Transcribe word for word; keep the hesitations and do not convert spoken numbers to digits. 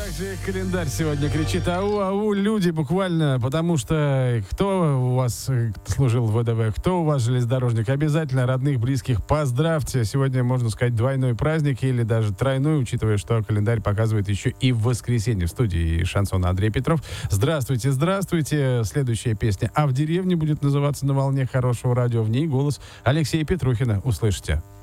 же календарь сегодня кричит ау-ау, люди, буквально, потому что кто у вас служил в ВДВ, кто у вас железнодорожник, обязательно родных, близких поздравьте. Сегодня, можно сказать, двойной праздник или даже тройной, учитывая, что календарь показывает еще и в воскресенье. В студии шансона Андрей Петров. Здравствуйте, здравствуйте. Следующая песня «А в деревне» будет называться «На волне хорошего радио». В ней голос Алексея Петрухина. Услышите.